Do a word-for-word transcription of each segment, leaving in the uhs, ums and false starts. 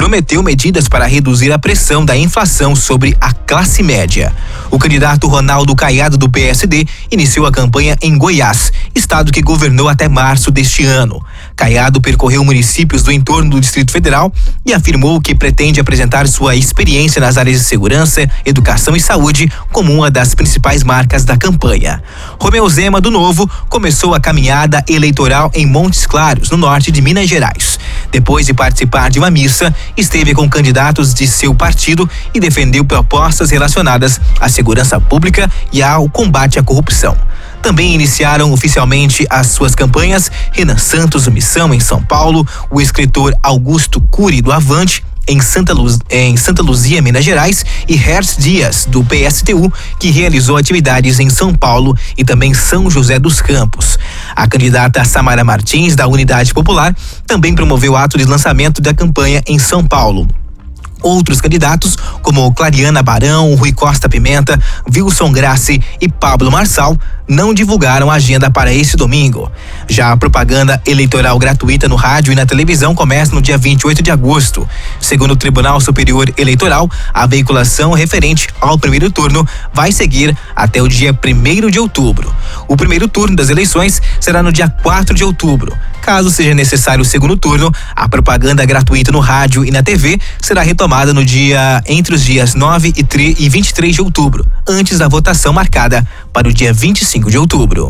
prometeu medidas para reduzir a pressão da inflação sobre a classe média. O candidato Ronaldo Caiado, do P S D, iniciou a campanha em Goiás, estado que governou até março deste ano. Caiado percorreu municípios do entorno do Distrito Federal e afirmou que pretende apresentar sua experiência nas áreas de segurança, educação e saúde como uma das principais marcas da campanha. Romeu Zema, do Novo, começou a caminhada eleitoral em Montes Claros, no norte de Minas Gerais. Depois de participar de uma missa, esteve com candidatos de seu partido e defendeu propostas relacionadas à segurança pública e ao combate à corrupção. Também iniciaram oficialmente as suas campanhas Renan Santos, do Missão, em São Paulo, o escritor Augusto Cury, do Avante, em Santa, Luz, em Santa Luzia, Minas Gerais, e Hertz Dias, do P S T U, que realizou atividades em São Paulo e também São José dos Campos. A candidata Samara Martins, da Unidade Popular, também promoveu o ato de lançamento da campanha em São Paulo. Outros candidatos, como Clariana Barão, Rui Costa Pimenta, Wilson Grassi e Pablo Marçal, não divulgaram a agenda para esse domingo. Já a propaganda eleitoral gratuita no rádio e na televisão começa no dia vinte e oito de agosto. Segundo o Tribunal Superior Eleitoral, a veiculação referente ao primeiro turno vai seguir até o dia primeiro de outubro. O primeiro turno das eleições será no dia quatro de outubro. Caso seja necessário o segundo turno, a propaganda gratuita no rádio e na T V será retomada no dia entre os dias nove e vinte e três de outubro, antes da votação marcada para o dia vinte e cinco de outubro.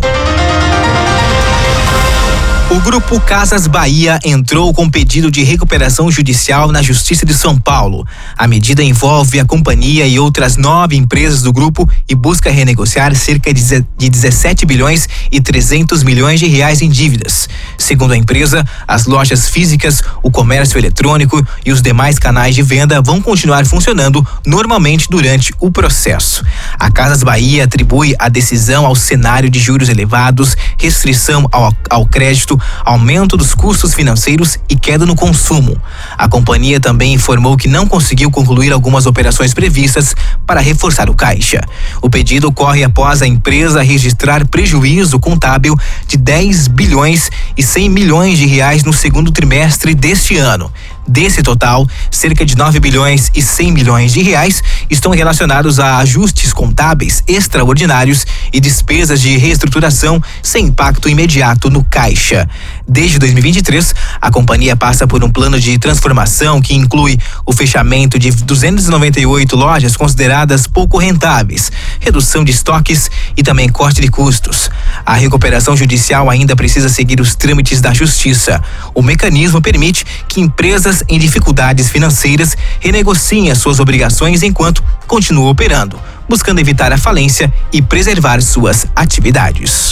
O Grupo Casas Bahia entrou com pedido de recuperação judicial na Justiça de São Paulo. A medida envolve a companhia e outras nove empresas do grupo e busca renegociar cerca de dezessete bilhões e trezentos milhões de reais em dívidas. Segundo a empresa, as lojas físicas, o comércio eletrônico e os demais canais de venda vão continuar funcionando normalmente durante o processo. A Casas Bahia atribui a decisão ao cenário de juros elevados, restrição ao, ao crédito, aumento dos custos financeiros e queda no consumo. A companhia também informou que não conseguiu concluir algumas operações previstas para reforçar o caixa. O pedido ocorre após a empresa registrar prejuízo contábil de dez bilhões e cem milhões de reais no segundo trimestre deste ano. Desse total, cerca de nove bilhões e cem milhões de reais estão relacionados a ajustes contábeis extraordinários e despesas de reestruturação sem impacto imediato no caixa. Desde dois mil e vinte e três, a companhia passa por um plano de transformação que inclui o fechamento de duzentas e noventa e oito lojas consideradas pouco rentáveis, redução de estoques e também corte de custos. A recuperação judicial ainda precisa seguir os trâmites da Justiça. O mecanismo permite que empresas em dificuldades financeiras renegociem as suas obrigações enquanto continuam operando, buscando evitar a falência e preservar suas atividades.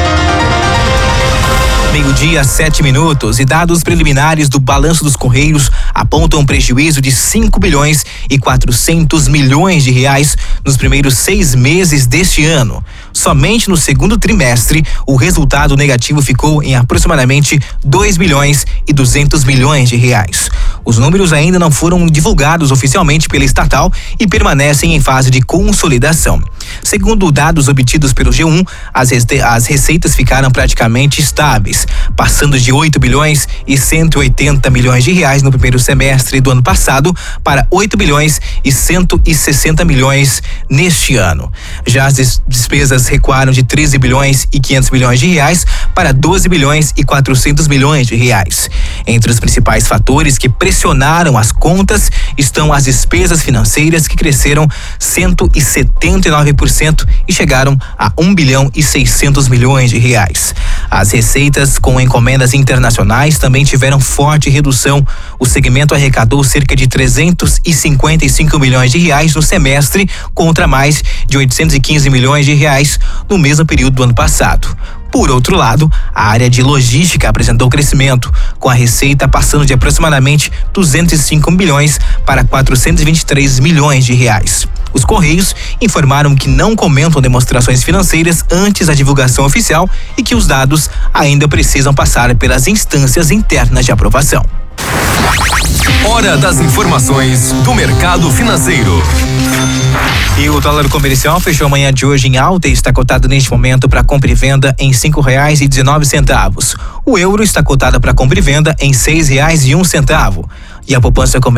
Meio-dia, sete minutos, e dados preliminares do balanço dos Correios apontam um prejuízo de cinco bilhões e quatrocentos milhões de reais nos primeiros seis meses deste ano. Somente no segundo trimestre, o resultado negativo ficou em aproximadamente dois bilhões e duzentos milhões de reais. Os números ainda não foram divulgados oficialmente pela estatal e permanecem em fase de consolidação. Segundo dados obtidos pelo G um, as, as receitas ficaram praticamente estáveis, passando de oito bilhões e cento e oitenta milhões de reais no primeiro semestre do ano passado para oito bilhões e cento e sessenta milhões neste ano. Já as despesas recuaram de treze bilhões e quinhentos milhões de reais para doze bilhões e quatrocentos milhões de reais. Entre os principais fatores que pressionaram as contas estão as despesas financeiras, que cresceram cento e setenta e nove por cento e chegaram a um bilhão e seiscentos milhões de reais. As receitas com encomendas internacionais também tiveram forte redução. O segmento arrecadou cerca de trezentos e cinquenta e cinco milhões de reais no semestre, contra mais de oitocentos e quinze milhões de reais no mesmo período do ano passado. Por outro lado, a área de logística apresentou crescimento, com a receita passando de aproximadamente duzentos e cinco milhões para quatrocentos e vinte e três milhões de reais. Os Correios informaram que não comentam demonstrações financeiras antes da divulgação oficial e que os dados ainda precisam passar pelas instâncias internas de aprovação. Hora das informações do mercado financeiro. E o dólar comercial fechou a manhã de hoje em alta e está cotado neste momento para compra e venda em cinco reais e dezenove centavos. O euro está cotado para compra e venda em seis reais e um centavo. E a poupança comercial